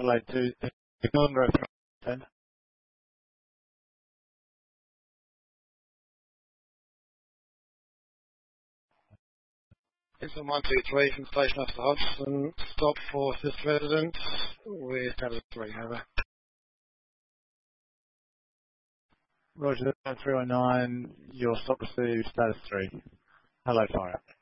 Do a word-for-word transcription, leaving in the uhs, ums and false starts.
Adelaide two, Northern Grove ten. It's a one two three from Station Officer Hodgson. Stop for fifth resident with status three, over. Roger, three one nine, your stop received, status three. Hello, fire.